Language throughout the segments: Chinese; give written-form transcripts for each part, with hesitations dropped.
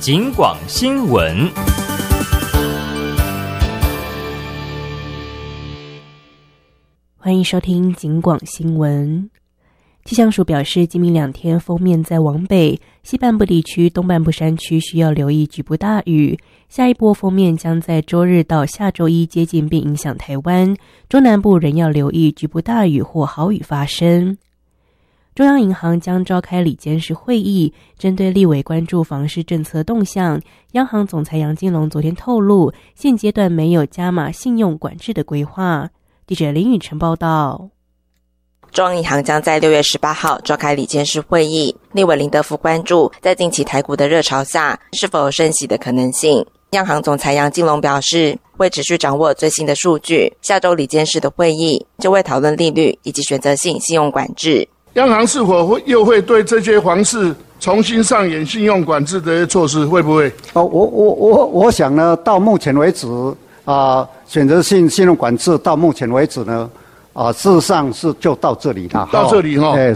警广新闻。 欢迎收听警广新闻。气象署表示，今明2天锋面在往北，西半部地区、东半部山区需要留意局部大雨。下一波锋面将在周日到下周一接近并影响台湾，中南部仍要留意局部大雨或豪雨发生。中央银行将召开理监事会议，针对立委关注房市政策动向，央行总裁杨金龙昨天透露，现阶段没有加码信用管制的规划。记者林宇晨报道。 中央银行将在6月18号召开理监事会议，立委林德福关注在近期台股的热潮下是否有升息的可能性。央行总裁杨金龙表示，会持续掌握最新的数据，下周理监事的会议就会讨论利率以及选择性信用管制。 央行是否又会对这些房市重新上演信用管制的措施？会不会？ 我想呢，到目前为止选择性信用管制到目前为止呢，事实上是就到这里了。 到这里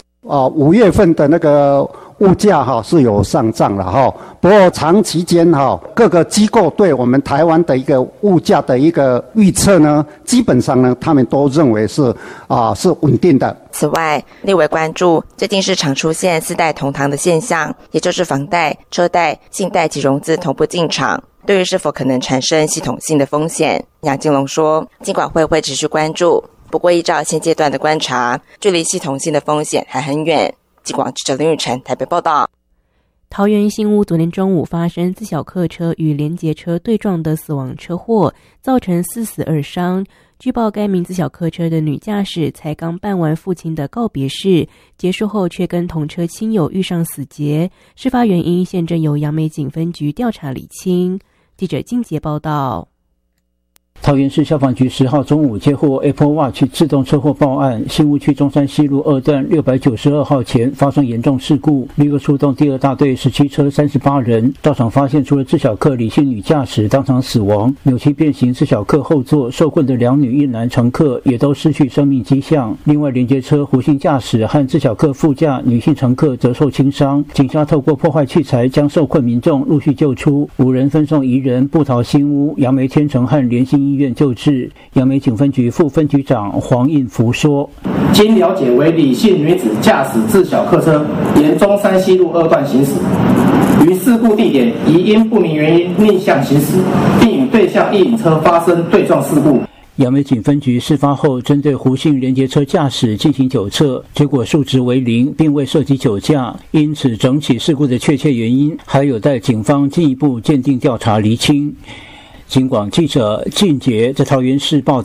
5月份的那个物价是有上涨了不过长期间各个机构对我们台湾的一个物价的一个预测呢，基本上呢，他们都认为是稳定的。 此外，立委关注最近市场出现4代同堂的现象，也就是房贷、车贷、信贷及融资同步进场，对于是否可能产生系统性的风险，杨金龙说，金管会会持续关注，不过依照现阶段的观察，距离系统性的风险还很远。警广记者林宇晨台北报道。 桃园新屋昨天中午发生自小客车与联结车对撞的死亡车祸，造成4死2伤。据报该名自小客车的女驾驶才刚办完父亲的告别式，结束后却跟同车亲友遇上死结，事发原因现正由杨梅警分局调查厘清。记者金杰报道。 桃园市消防局10号中午接获 Apple Watch 自动车祸报案，新屋区中山西路2段692号前发生严重事故，立刻出动第2大队17车38人到场，发现除了自小客李姓女驾驶当场死亡，扭曲变形自小客后座受困的2女1男乘客也都失去生命迹象。另外连接车胡姓驾驶和自小客副驾女性乘客则受轻伤。警察透过破坏器材将受困民众陆续救出，5人分送宜人、布桃新屋、杨梅天成和联兴医院救治。杨梅警分局副分局长黄应福说， 经了解为李姓女子驾驶自小客车沿中山西路2段行驶，于事故地点疑因不明原因逆向行驶，并与对向一引车发生对撞事故。 杨梅警分局事发后针对胡姓连结车驾驶进行酒测，结果数值为0，并未涉及酒驾，因此整起事故的确切原因还有待警方进一步鉴定调查厘清。警广记者靳杰在桃园市报道。